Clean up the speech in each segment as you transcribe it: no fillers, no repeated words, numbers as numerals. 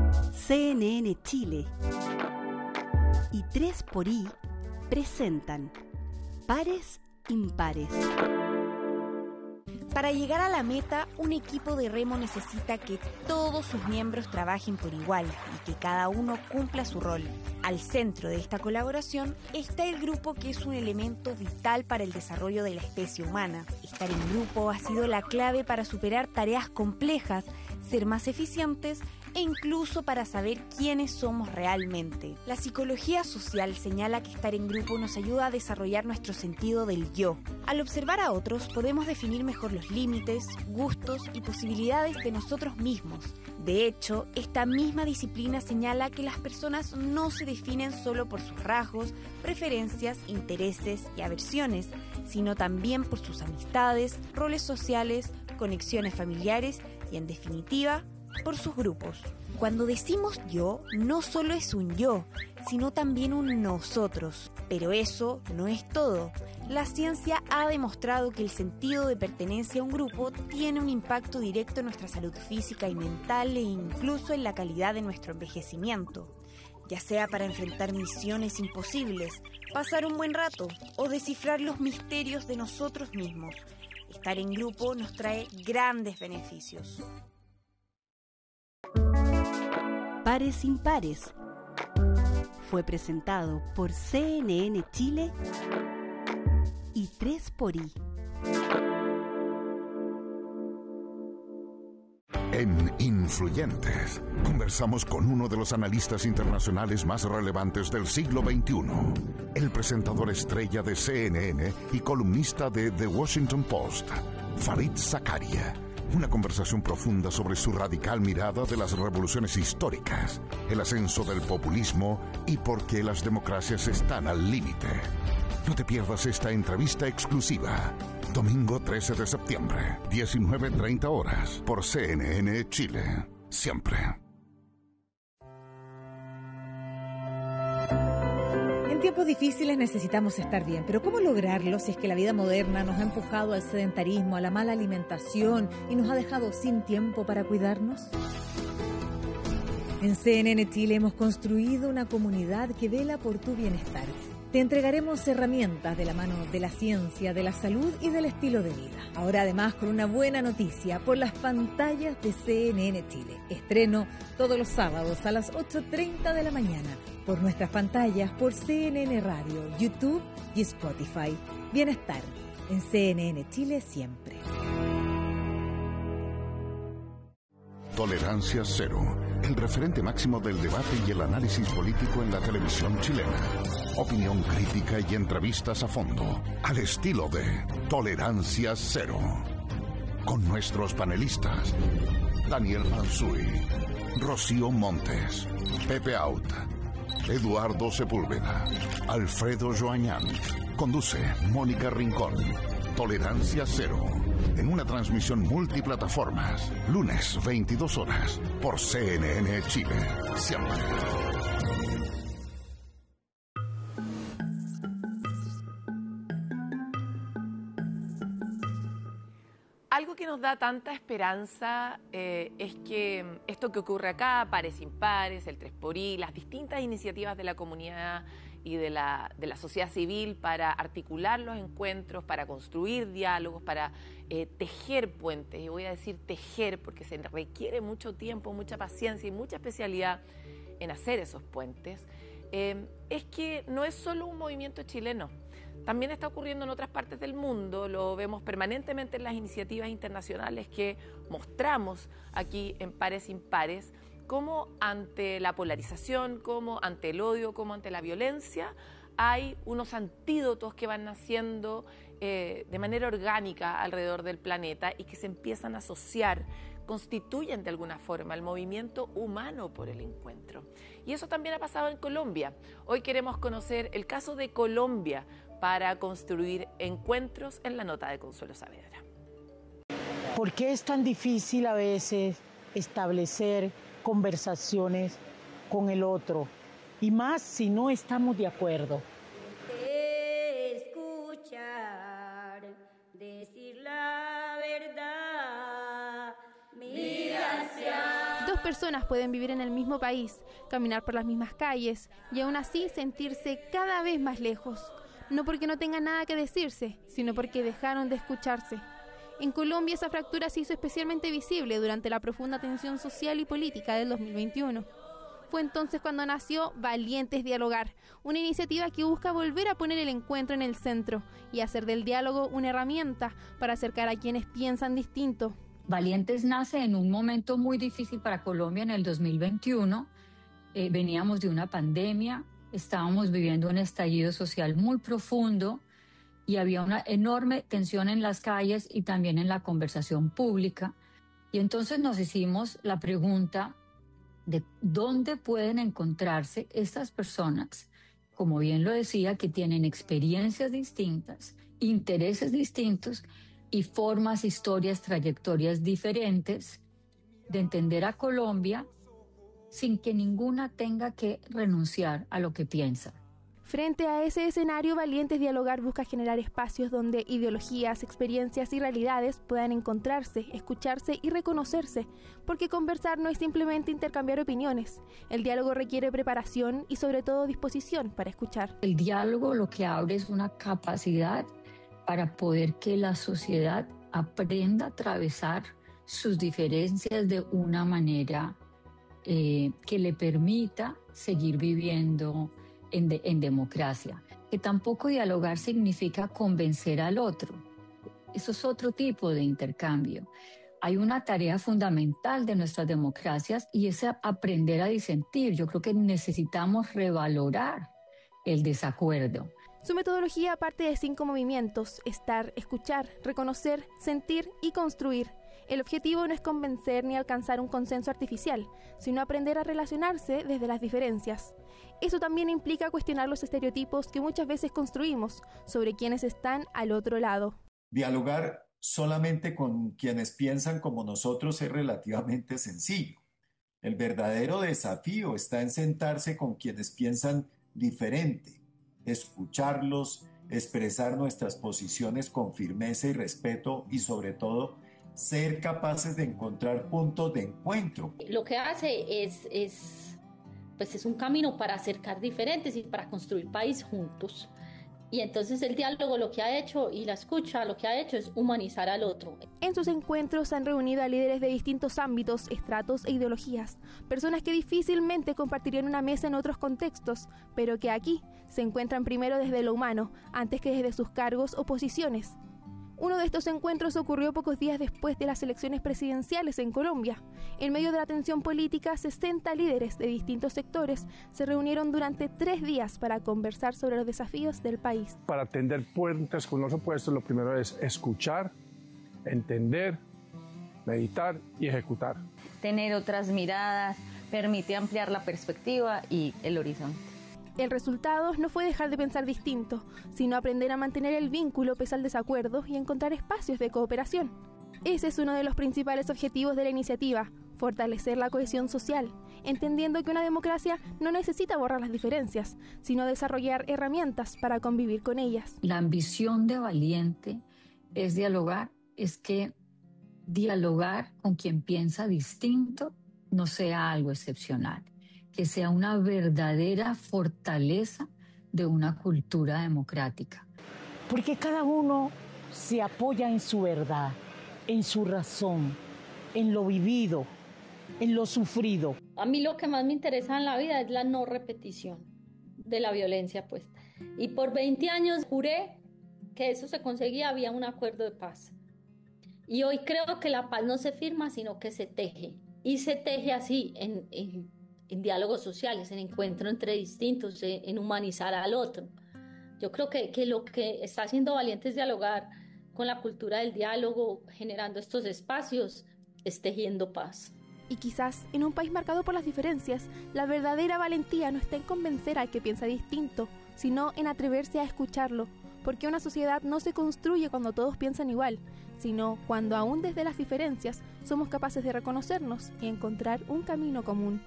CNN Chile y 3xI presentan Pares Impares. Para llegar a la meta, un equipo de remo necesita que todos sus miembros trabajen por igual y que cada uno cumpla su rol. Al centro de esta colaboración está el grupo, que es un elemento vital para el desarrollo de la especie humana. Estar en grupo ha sido la clave para superar tareas complejas, ser más eficientes e incluso para saber quiénes somos realmente. La psicología social señala que estar en grupo nos ayuda a desarrollar nuestro sentido del yo. Al observar a otros podemos definir mejor los límites, gustos y posibilidades de nosotros mismos. De hecho, esta misma disciplina señala que las personas no se definen solo por sus rasgos, preferencias, intereses y aversiones, sino también por sus amistades, roles sociales, conexiones familiares y, en definitiva, por sus grupos. Cuando decimos yo, no solo es un yo, sino también un nosotros. Pero eso no es todo. La ciencia ha demostrado que el sentido de pertenencia a un grupo tiene un impacto directo en nuestra salud física y mental e incluso en la calidad de nuestro envejecimiento. Ya sea para enfrentar misiones imposibles, pasar un buen rato o descifrar los misterios de nosotros mismos. Estar en grupo nos trae grandes beneficios. Pares Impares fue presentado por CNN Chile y 3xI. En Influyentes, conversamos con uno de los analistas internacionales más relevantes del siglo XXI, el presentador estrella de CNN y columnista de The Washington Post, Fareed Zakaria. Una conversación profunda sobre su radical mirada de las revoluciones históricas, el ascenso del populismo y por qué las democracias están al límite. No te pierdas esta entrevista exclusiva. Domingo 13 de septiembre, 19:30 horas, por CNN Chile. Siempre. En tiempos difíciles necesitamos estar bien, pero ¿cómo lograrlo si es que la vida moderna nos ha empujado al sedentarismo, a la mala alimentación y nos ha dejado sin tiempo para cuidarnos? En CNN Chile hemos construido una comunidad que vela por tu bienestar. Te entregaremos herramientas de la mano de la ciencia, de la salud y del estilo de vida. Ahora además con una buena noticia por las pantallas de CNN Chile. Estreno todos los sábados a las 8:30 de la mañana por nuestras pantallas, por CNN Radio, YouTube y Spotify. Bienestar en CNN Chile siempre. Tolerancia Cero, el referente máximo del debate y el análisis político en la televisión chilena. Opinión crítica y entrevistas a fondo, al estilo de Tolerancia Cero. Con nuestros panelistas, Daniel Mansuy, Rocío Montes, Pepe Out, Eduardo Sepúlveda, Alfredo Joañán. Conduce Mónica Rincón. Tolerancia Cero, en una transmisión multiplataformas, lunes 22 horas, por CNN Chile. Siempre. Algo que nos da tanta esperanza es que esto que ocurre acá, Pares Impares, el 3xI, las distintas iniciativas de la comunidad y de la sociedad civil para articular los encuentros, para construir diálogos, para tejer puentes. Y voy a decir tejer porque se requiere mucho tiempo, mucha paciencia y mucha especialidad en hacer esos puentes. Es que no es solo un movimiento chileno. También está ocurriendo en otras partes del mundo, lo vemos permanentemente en las iniciativas internacionales que mostramos aquí en Pares Impares, como ante la polarización, como ante el odio, como ante la violencia, hay unos antídotos que van naciendo de manera orgánica alrededor del planeta y que se empiezan a asociar, constituyen de alguna forma el movimiento humano por el encuentro. Y eso también ha pasado en Colombia. Hoy queremos conocer el caso de Colombia para construir encuentros en la nota de Consuelo Saavedra. ¿Por qué es tan difícil a veces establecer conversaciones con el otro? Y más si no estamos de acuerdo. Escuchar, decir la verdad, mira hacia... personas pueden vivir en el mismo país, caminar por las mismas calles y aún así sentirse cada vez más lejos. No porque no tengan nada que decirse, sino porque dejaron de escucharse. En Colombia esa fractura se hizo especialmente visible durante la profunda tensión social y política del 2021. Fue entonces cuando nació Valientes Dialogar, una iniciativa que busca volver a poner el encuentro en el centro y hacer del diálogo una herramienta para acercar a quienes piensan distinto. Valientes nace en un momento muy difícil para Colombia en el 2021. Veníamos de una pandemia, estábamos viviendo un estallido social muy profundo y había una enorme tensión en las calles y también en la conversación pública. Y entonces nos hicimos la pregunta de dónde pueden encontrarse estas personas, como bien lo decía, que tienen experiencias distintas, intereses distintos y formas, historias, trayectorias diferentes de entender a Colombia sin que ninguna tenga que renunciar a lo que piensa. Frente a ese escenario, Valientes Dialogar busca generar espacios donde ideologías, experiencias y realidades puedan encontrarse, escucharse y reconocerse, porque conversar no es simplemente intercambiar opiniones. El diálogo requiere preparación y sobre todo disposición para escuchar. El diálogo lo que abre es una capacidad para poder que la sociedad aprenda a atravesar sus diferencias de una manera que le permita seguir viviendo en democracia. Que tampoco dialogar significa convencer al otro. Eso es otro tipo de intercambio. Hay una tarea fundamental de nuestras democracias y es aprender a disentir. Yo creo que necesitamos revalorar el desacuerdo. Su metodología parte de 5 movimientos: estar, escuchar, reconocer, sentir y construir. El objetivo no es convencer ni alcanzar un consenso artificial, sino aprender a relacionarse desde las diferencias. Eso también implica cuestionar los estereotipos que muchas veces construimos sobre quienes están al otro lado. Dialogar solamente con quienes piensan como nosotros es relativamente sencillo. El verdadero desafío está en sentarse con quienes piensan diferente, escucharlos, expresar nuestras posiciones con firmeza y respeto y sobre todo ser capaces de encontrar puntos de encuentro. Lo que hace es un camino para acercar diferentes y para construir país juntos. Y entonces el diálogo lo que ha hecho y la escucha lo que ha hecho es humanizar al otro. En sus encuentros han reunido a líderes de distintos ámbitos, estratos e ideologías, personas que difícilmente compartirían una mesa en otros contextos, pero que aquí se encuentran primero desde lo humano, antes que desde sus cargos o posiciones. Uno de estos encuentros ocurrió pocos días después de las elecciones presidenciales en Colombia. En medio de la tensión política, 60 líderes de distintos sectores se reunieron durante 3 días para conversar sobre los desafíos del país. Para tender puentes con los opuestos, lo primero es escuchar, entender, meditar y ejecutar. Tener otras miradas permite ampliar la perspectiva y el horizonte. El resultado no fue dejar de pensar distinto, sino aprender a mantener el vínculo pese al desacuerdo y encontrar espacios de cooperación. Ese es uno de los principales objetivos de la iniciativa: fortalecer la cohesión social, entendiendo que una democracia no necesita borrar las diferencias, sino desarrollar herramientas para convivir con ellas. La ambición de Valiente es dialogar, es que dialogar con quien piensa distinto no sea algo excepcional, que sea una verdadera fortaleza de una cultura democrática. Porque cada uno se apoya en su verdad, en su razón, en lo vivido, en lo sufrido. A mí lo que más me interesa en la vida es la no repetición de la violencia, pues. Y por 20 años juré que eso se conseguía, había un acuerdo de paz. Y hoy creo que la paz no se firma, sino que se teje. Y se teje así, en diálogos sociales, en encuentro entre distintos, en humanizar al otro. Yo creo que lo que está haciendo Valiente es dialogar con la cultura del diálogo, generando estos espacios, es tejiendo paz. Y quizás, en un país marcado por las diferencias, la verdadera valentía no está en convencer al que piensa distinto, sino en atreverse a escucharlo, porque una sociedad no se construye cuando todos piensan igual, sino cuando aún desde las diferencias somos capaces de reconocernos y encontrar un camino común.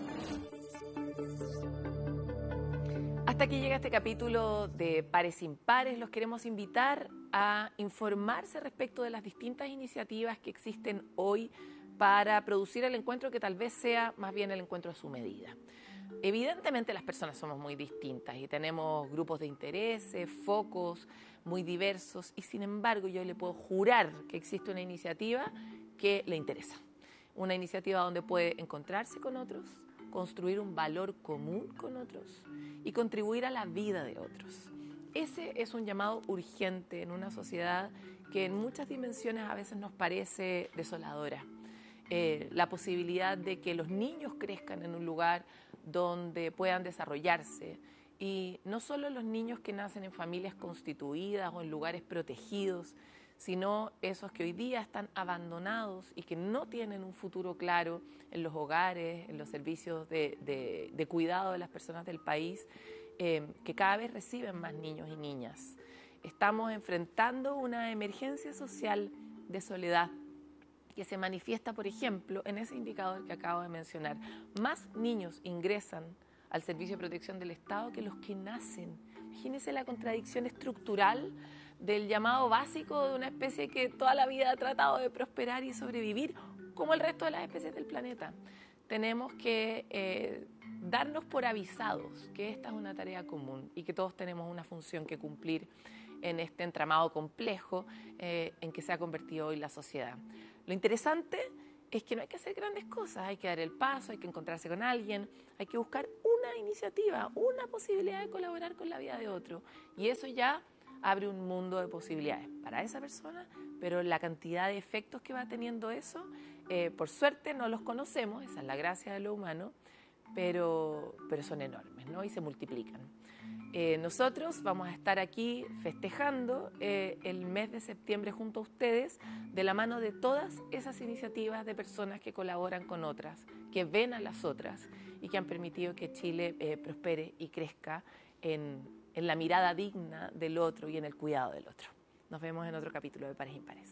Hasta aquí llega este capítulo de Pares Impares. Los queremos invitar a informarse respecto de las distintas iniciativas que existen hoy para producir el encuentro que tal vez sea más bien el encuentro a su medida. Evidentemente las personas somos muy distintas y tenemos grupos de intereses, focos muy diversos y sin embargo yo le puedo jurar que existe una iniciativa que le interesa. Una iniciativa donde puede encontrarse con otros, construir un valor común con otros y contribuir a la vida de otros. Ese es un llamado urgente en una sociedad que en muchas dimensiones a veces nos parece desoladora. La posibilidad de que los niños crezcan en un lugar donde puedan desarrollarse y no solo los niños que nacen en familias constituidas o en lugares protegidos, sino esos que hoy día están abandonados y que no tienen un futuro claro en los hogares, en los servicios de cuidado de las personas del país, que cada vez reciben más niños y niñas. Estamos enfrentando una emergencia social de soledad que se manifiesta, por ejemplo, en ese indicador que acabo de mencionar. Más niños ingresan al Servicio de Protección del Estado que los que nacen. Imagínense la contradicción estructural del llamado básico de una especie que toda la vida ha tratado de prosperar y sobrevivir, como el resto de las especies del planeta. Tenemos que darnos por avisados que esta es una tarea común y que todos tenemos una función que cumplir en este entramado complejo en que se ha convertido hoy la sociedad. Lo interesante es que no hay que hacer grandes cosas, hay que dar el paso, hay que encontrarse con alguien, hay que buscar una iniciativa, una posibilidad de colaborar con la vida de otro. Y eso ya abre un mundo de posibilidades para esa persona, pero la cantidad de efectos que va teniendo eso, por suerte no los conocemos, esa es la gracia de lo humano, pero son enormes, ¿no? Y se multiplican. Nosotros vamos a estar aquí festejando el mes de septiembre junto a ustedes de la mano de todas esas iniciativas de personas que colaboran con otras, que ven a las otras y que han permitido que Chile prospere y crezca en la mirada digna del otro y en el cuidado del otro. Nos vemos en otro capítulo de Pares Impares.